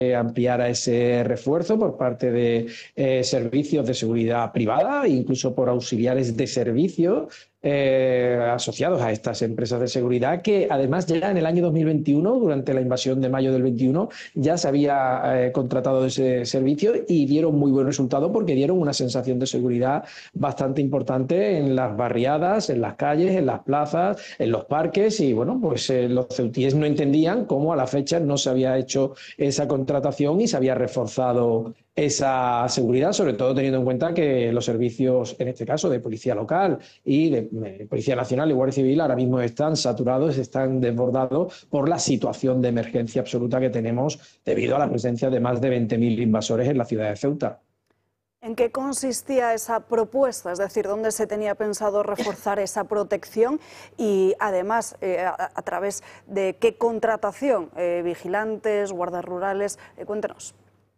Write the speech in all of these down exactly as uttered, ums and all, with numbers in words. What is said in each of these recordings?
ampliara ese refuerzo por parte de eh, servicios de seguridad privada, incluso por auxiliares de servicio eh, asociados a estas empresas de seguridad, que además ya en el año dos mil veintiuno, durante la invasión de mayo del veintiuno, ya se había eh, contratado ese servicio y dieron muy buen resultado porque dieron una sensación de seguridad bastante importante en las barriadas, en las calles, en las plazas, en los parques y bueno, pues eh, los ceutíes no entendían cómo a la fecha no se había hecho esa contratación y se había reforzado esa seguridad, sobre todo teniendo en cuenta que los servicios, en este caso de policía local y de eh, Policía Nacional y Guardia Civil, ahora mismo están saturados, están desbordados por la situación de emergencia absoluta que tenemos debido a la presencia de más de veinte mil invasores en la ciudad de Ceuta. ¿En qué consistía esa propuesta? Es decir, ¿dónde se tenía pensado reforzar esa protección? Y además, eh, a, a través de qué contratación, eh, vigilantes, guardas rurales, eh, cuéntenos.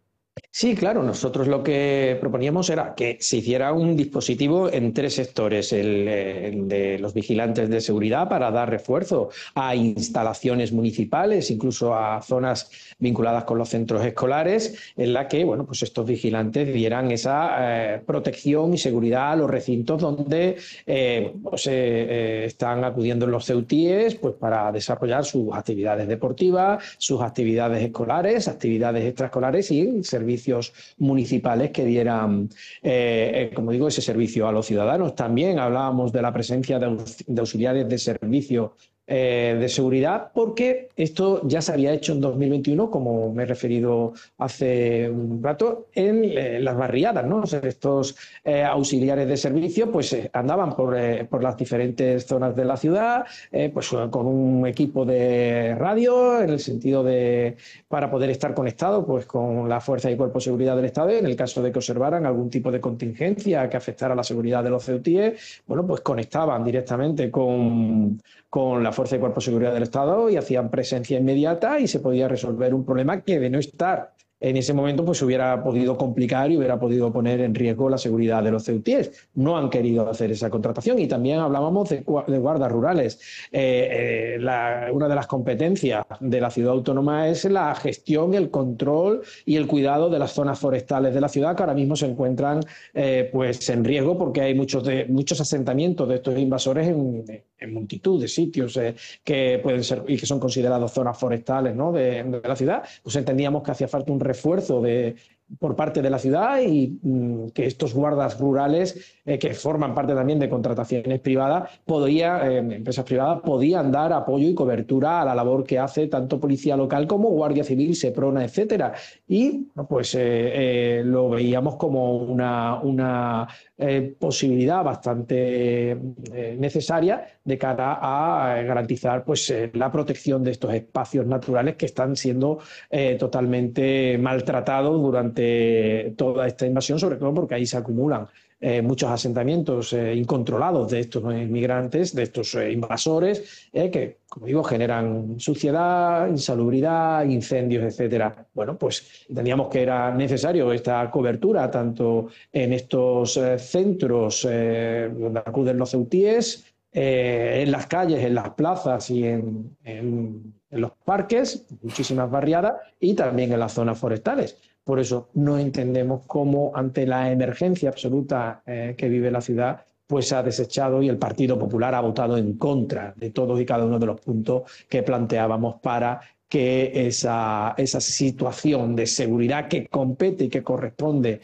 Sí, claro, nosotros lo que proponíamos era que se hiciera un dispositivo en tres sectores, el, el de los vigilantes de seguridad para dar refuerzo a instalaciones municipales, incluso a zonas vinculadas con los centros escolares, en la que bueno, pues estos vigilantes dieran esa eh, protección y seguridad a los recintos donde eh, pues, eh, eh, están acudiendo los ceutíes pues, para desarrollar sus actividades deportivas, sus actividades escolares, actividades extraescolares y servicios municipales que dieran, eh, como digo, ese servicio a los ciudadanos. También hablábamos de la presencia de, de auxiliares de servicio eh, de seguridad, porque esto ya se había hecho en dos mil veintiuno, como me he referido hace un rato, en eh, las barriadas, ¿no? O sea, estos eh, auxiliares de servicio pues eh, andaban por, eh, por las diferentes zonas de la ciudad, eh, pues con un equipo de radio, en el sentido de para poder estar conectado pues con la fuerza y cuerpo de seguridad del Estado, y en el caso de que observaran algún tipo de contingencia que afectara a la seguridad de los ceutíes, bueno, pues conectaban directamente con, con la fuerza y cuerpo de seguridad del Estado y hacían presencia inmediata y se podía resolver un problema que, de no estar en ese momento, pues hubiera podido complicar y hubiera podido poner en riesgo la seguridad de los ceutíes. No han querido hacer esa contratación. Y también hablábamos de, de guardas rurales. Eh, eh, la, una de las competencias de la ciudad autónoma es la gestión, el control y el cuidado de las zonas forestales de la ciudad, que ahora mismo se encuentran eh, pues en riesgo porque hay muchos, de, muchos asentamientos de estos invasores en, en multitud de sitios eh, que pueden ser y que son considerados zonas forestales, ¿no? de, de la ciudad. Pues entendíamos que hacía falta un refuerzo de, por parte de la ciudad y mmm, que estos guardas rurales, eh, que forman parte también de contrataciones privadas, podría, eh, empresas privadas, podían dar apoyo y cobertura a la labor que hace tanto Policía Local como Guardia Civil, Seprona, etcétera. Y pues eh, eh, lo veíamos como una, una eh, posibilidad bastante eh, necesaria de cara a garantizar pues, eh, la protección de estos espacios naturales que están siendo eh, totalmente maltratados durante toda esta invasión, sobre todo porque ahí se acumulan eh, muchos asentamientos eh, incontrolados de estos inmigrantes, de estos eh, invasores, eh, que, como digo, generan suciedad, insalubridad, incendios, etcétera. Bueno, pues entendíamos que era necesario esta cobertura tanto en estos eh, centros eh, donde acuden los ceutíes, eh, en las calles, en las plazas y en, en, en los parques, muchísimas barriadas, y también en las zonas forestales. Por eso no entendemos cómo, ante la emergencia absoluta eh, que vive la ciudad, pues ha desechado y el Partido Popular ha votado en contra de todos y cada uno de los puntos que planteábamos para que esa, esa situación de seguridad que compete y que corresponde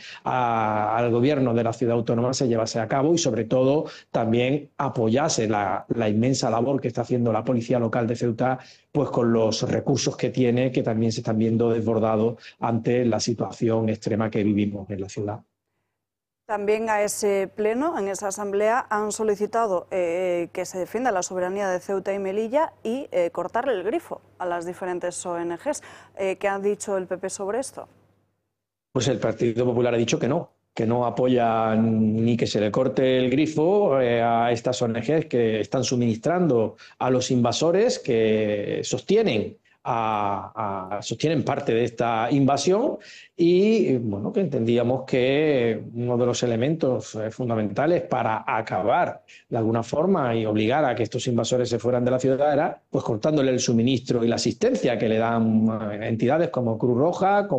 a, al gobierno de la ciudad autónoma se llevase a cabo y sobre todo también apoyase la, la inmensa labor que está haciendo la Policía Local de Ceuta, pues con los recursos que tiene, que también se están viendo desbordados ante la situación extrema que vivimos en la ciudad. También a ese pleno, en esa asamblea, han solicitado eh, que se defienda la soberanía de Ceuta y Melilla y eh, cortarle el grifo a las diferentes O N Ges. Eh, ¿Qué ha dicho el P P sobre esto? Pues el Partido Popular ha dicho que no, que no apoya ni que se le corte el grifo eh, a estas O N Ges que están suministrando a los invasores, que sostienen a, a, sostienen parte de esta invasión y bueno, que entendíamos que uno de los elementos fundamentales para acabar de alguna forma y obligar a que estos invasores se fueran de la ciudad era pues cortándole el suministro y la asistencia que le dan entidades como Cruz Roja, como